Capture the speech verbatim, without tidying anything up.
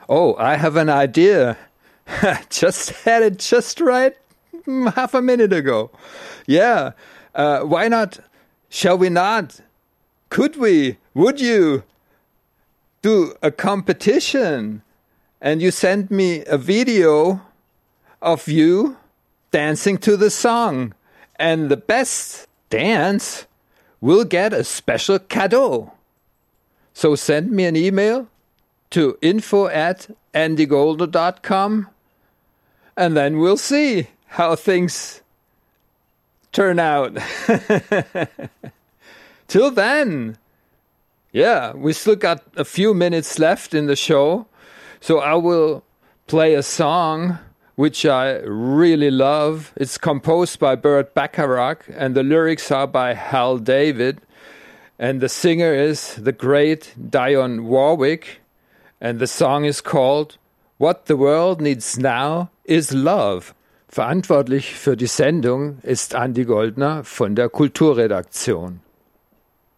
Oh, I have an idea. Just had it just right half a minute ago. Yeah, uh, why not? Shall we not? Could we? Would you do a competition? And you send me a video of you dancing to the song. And the best dance will get a special cadeau. So send me an email to info at andy golder dot com, and then we'll see how things turn out. Till then, yeah, we still got a few minutes left in the show, so I will play a song which I really love. It's composed by Burt Bacharach, and the lyrics are by Hal David, and the singer is the great Dionne Warwick, and the song is called What the World Needs Now is Love. Verantwortlich für die Sendung ist Andi Goldner von der Kulturredaktion.